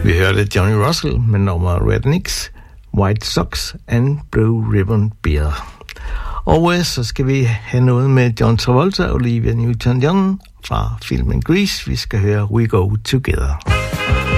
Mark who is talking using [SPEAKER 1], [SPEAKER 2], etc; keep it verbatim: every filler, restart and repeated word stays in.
[SPEAKER 1] Vi hørte Johnny Russell med nummer Rednecks, White Socks and Blue Ribbon Beer. Og øh, så skal vi have noget med John Travolta og Olivia Newton-John fra filmen Grease. Vi skal høre We Go Together.